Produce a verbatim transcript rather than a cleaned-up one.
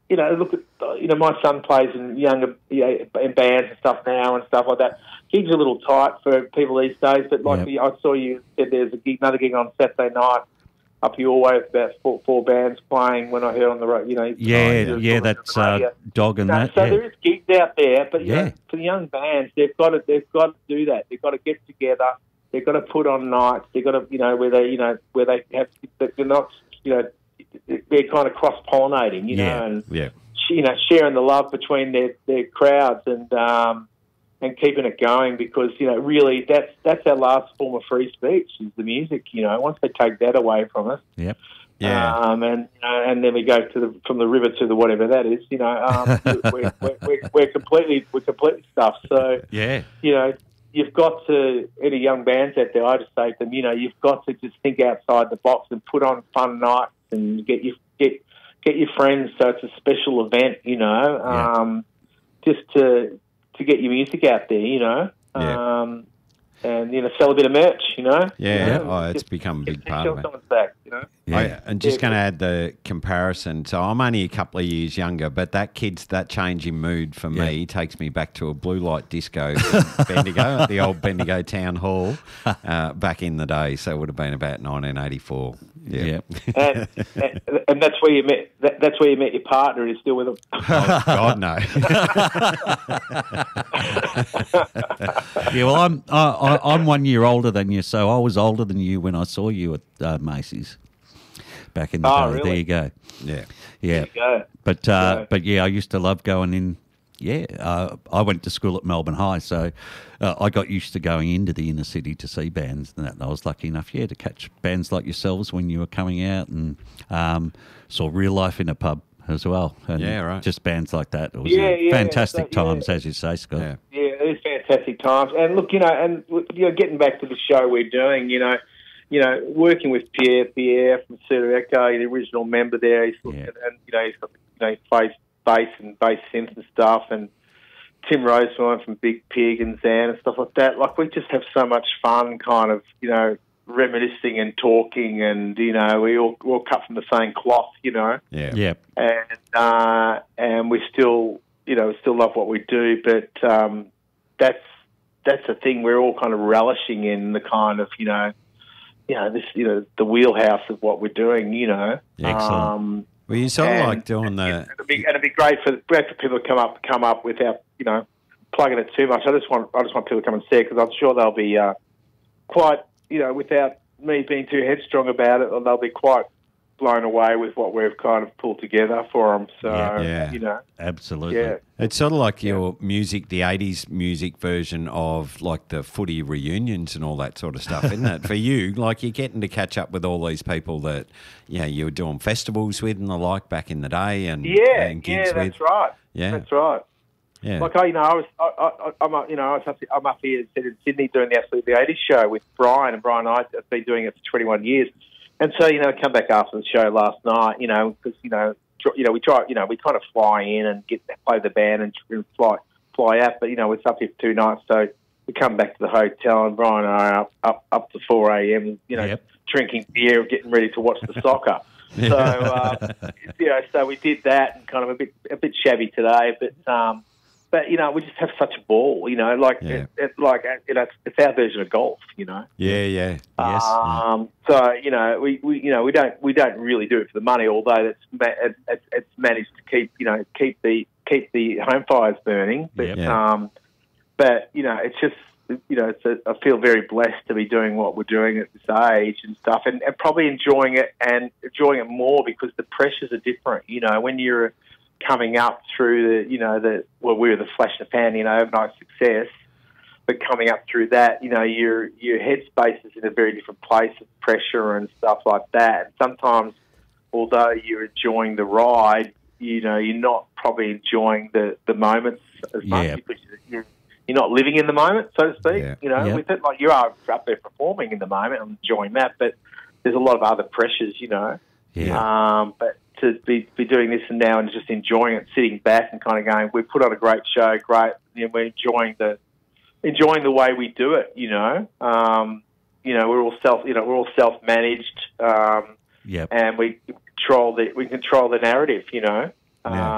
you know, look at, you know, my son plays in younger, you know, in bands and stuff now and stuff like that. Gigs are a little tight for people these days, but like Yep. I saw you said there's a gig, another gig on Saturday night up your way with about four, four bands playing when I heard on the road, you know. Yeah, you were yeah, talking that's on the uh, radio. Dog and You know, that. so yeah. there is gigs out there, but you Yeah. know, for the young bands, they've got to they've got to do that. They've got to get together. They've got to put on nights. They've got to, you know, where they, you know, where they have, they're not, you know, they're kind of cross pollinating, you Yeah. know, and Yeah. you know, sharing the love between their, their crowds and um, and keeping it going, because you know, really, that's that's our last form of free speech is the music. You know, once they take that away from us. Yep. Yeah. Um, and you know, and then we go to the from the river to the whatever that is. You know, um, we're, we're, we're, we're completely we're completely stuffed. So Yeah. you know, you've got to, any young bands out there, I just say to them, you know, you've got to just think outside the box and put on fun nights and get your get get your friends. So it's a special event. You know, Yeah. um, just to to get your music out there. You know. Yeah. Um, and, you know, sell a bit of merch, you know. Yeah. You know, Oh, it's just become a big get- part get of it. someone's back, you know. Yeah. I, I'm just Yeah. going to add the comparison. So I'm only a couple of years younger, but that kid's that change in mood for me takes me back to a blue light disco in Bendigo, at the old Bendigo Town Hall, uh, back in the day. So it would have been about nineteen eighty-four. Yeah. Yep. And, and, and that's where you met. That, that's where you met your partner. Is still with him. Oh, God, no. Yeah, well, I'm I, I, I'm one year older than you, so I was older than you when I saw you at uh, Macy's back in the Oh, day. really? There you go. Yeah. Yeah, There you go. but uh, Yeah. but yeah, I used to love going in. Yeah, uh, I went to school at Melbourne High, so uh, I got used to going into the inner city to see bands, and that. And I was lucky enough, yeah, to catch bands like yourselves when you were coming out, and um, saw Real Life in a pub as well. And Yeah, right. Just bands like that. It was Yeah, uh, yeah, fantastic so, yeah. times, as you say, Scott. Yeah. Yeah, it is fantastic times. And look, you know, and you know, getting back to the show we're doing, you know, you know, working with Pierre, Pierre from Cedar Echo, the original member there. He's looking, Yeah. and you know, he's got, you know, he plays bass and bass synths and stuff, and Tim Rosemont from Big Pig and Zan and stuff like that. Like, we just have so much fun, kind of, you know, reminiscing and talking, and you know, we all we all cut from the same cloth, you know. Yeah. Yeah. And uh, and we still, you know, still love what we do, but um, that's that's the thing, we're all kind of relishing in the kind of, you know, you know, this, you know, the wheelhouse of what we're doing, you know. Excellent. Um, Well, you sort of and- like doing the... and it'd be, and it'd be great for great for people to come up come up without, you know, plugging it too much. I just want I just want people to come and see it, because I'm sure they'll be uh, quite, you know, without me being too headstrong about it, they'll be quite blown away with what we've kind of pulled together for them. So, Yeah. Yeah. you know, Absolutely. yeah. It's sort of like your music, the eighties music version of like the footy reunions and all that sort of stuff, isn't it? For you, like you're getting to catch up with all these people that, you know, you were doing festivals with and the like back in the day, and Yeah, and gigs yeah, that's with. right. Yeah. That's right. Yeah. Like, I, you know, I was, I, I, I'm, up- you know, I was up, I'm up here in Sydney doing the Absolutely eighties show with Brian, and Brian and I have been doing it for twenty-one years. And so, you know, I come back after the show last night, you know, because, you know, tr- you know, we try, you know, we kind of fly in and get play the band and, and fly fly out, but you know, we're up here for two nights, so we come back to the hotel, and Brian and I are up up, up to four a.m. You know, Yep. drinking beer, getting ready to watch the soccer. So, uh, you know, so we did that, and kind of a bit a bit shabby today, but um, but you know, we just have such a ball, you know, like Yeah. it, it, like you know, it's our version of golf, you know. Yeah, yeah. Yes. Um, so you know, we, we you know we don't we don't really do it for the money, although it's ma- it, it's it's managed to keep you know keep the keep the home fires burning. But Yep. Yeah. um, but you know, it's just you know, it's a, I feel very blessed to be doing what we're doing at this age and stuff, and, and probably enjoying it and enjoying it more because the pressures are different. You know, when you're coming up through the, you know, the well, we were the flash in the pan, you know, overnight success. But coming up through that, you know, your your headspace is in a very different place of pressure and stuff like that. And sometimes, although you're enjoying the ride, you know, you're not probably enjoying the, the moments as much Yeah. because you're, you're not living in the moment, so to speak. Yeah. You know, Yeah. with it, like you are up there performing in the moment and enjoying that, but there's a lot of other pressures, you know. Yeah. Um, but to be, be doing this and now and just enjoying it, sitting back and kind of going, we put on a great show, great, you know, we're enjoying the enjoying the way we do it. You know, um, you know, we're all self, you know, we're all self managed, um, Yep. and we control the we control the narrative. You know. Yeah.